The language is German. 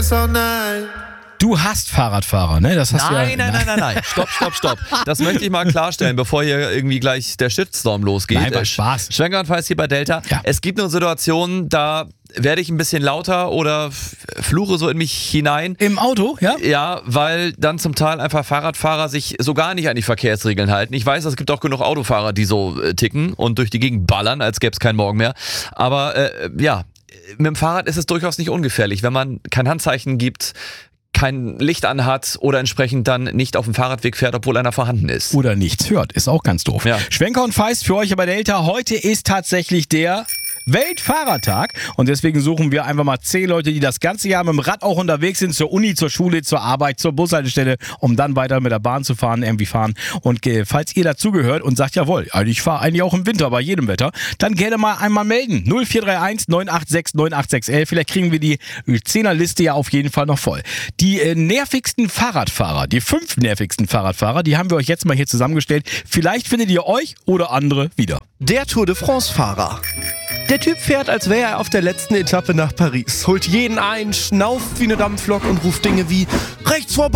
this all night. Du hast Fahrradfahrer, ne? Das hast Nein. Stopp. Das möchte ich mal klarstellen, bevor hier irgendwie gleich der Shitstorm losgeht. Nein, war Spaß. Schwenker und Feist hier bei Delta. Ja. Es gibt nur Situationen, da werde ich ein bisschen lauter oder fluche so in mich hinein. Im Auto, ja? Ja, weil dann zum Teil einfach Fahrradfahrer sich so gar nicht an die Verkehrsregeln halten. Ich weiß, es gibt auch genug Autofahrer, die so ticken und durch die Gegend ballern, als gäbe es keinen Morgen mehr. Aber mit dem Fahrrad ist es durchaus nicht ungefährlich, wenn man kein Handzeichen gibt, kein Licht anhat oder entsprechend dann nicht auf dem Fahrradweg fährt, obwohl einer vorhanden ist. Oder nichts hört, ist auch ganz doof. Ja. Schwenker und Feist für euch bei Delta. Heute ist tatsächlich der Weltfahrradtag und deswegen suchen wir einfach mal 10 Leute, die das ganze Jahr mit dem Rad auch unterwegs sind, zur Uni, zur Schule, zur Arbeit, zur Bushaltestelle, um dann weiter mit der Bahn zu fahren, irgendwie fahren. Und falls ihr dazugehört und sagt, jawohl, ich fahre eigentlich auch im Winter bei jedem Wetter, dann gerne mal einmal melden. 0431 986 98611. Vielleicht kriegen wir die 10er-Liste ja auf jeden Fall noch voll. Die nervigsten Fahrradfahrer, die 5 nervigsten Fahrradfahrer, die haben wir euch jetzt mal hier zusammengestellt. Vielleicht findet ihr euch oder andere wieder. Der Tour de France-Fahrer. Der Typ fährt, als wäre er auf der letzten Etappe nach Paris, holt jeden ein, schnauft wie eine Dampflok und ruft Dinge wie rechts vorbei.